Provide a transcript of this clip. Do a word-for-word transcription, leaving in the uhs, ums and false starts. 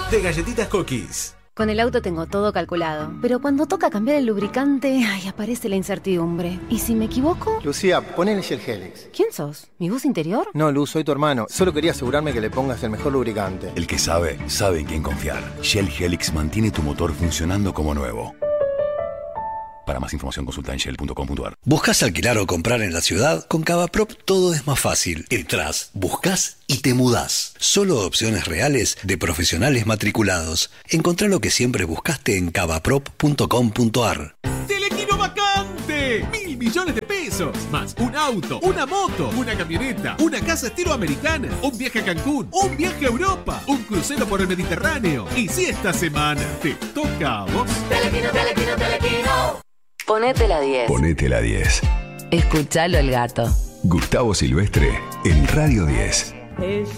de Galletitas Cookies. Con el auto tengo todo calculado, pero cuando toca cambiar el lubricante, ay, aparece la incertidumbre. ¿Y si me equivoco? Lucía, ponele Shell Helix. ¿Quién sos? ¿Mi voz interior? No, Luz, soy tu hermano. Solo quería asegurarme que le pongas el mejor lubricante. El que sabe, sabe en quién confiar. Shell Helix mantiene tu motor funcionando como nuevo. Para más información consulta en shell punto com punto a r. ¿Buscás alquilar o comprar en la ciudad? Con Cavaprop todo es más fácil. Entrás, buscás y te mudás. Solo opciones reales de profesionales matriculados. Encontrá lo que siempre buscaste en cavaprop punto com punto a r. ¡Telequino vacante! ¡Mil millones de pesos! Más un auto, una moto, una camioneta, una casa estilo americana, un viaje a Cancún, un viaje a Europa, un crucero por el Mediterráneo. Y si esta semana te toca a vos... Telequino, telequino, telequino. Ponete la diez. Ponete la diez. Escuchalo el gato. Gustavo Silvestre en Radio diez.